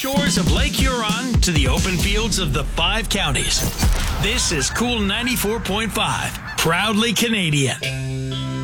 shores of Lake Huron to the open fields of the 5 counties. This is Cool 94.5, proudly Canadian.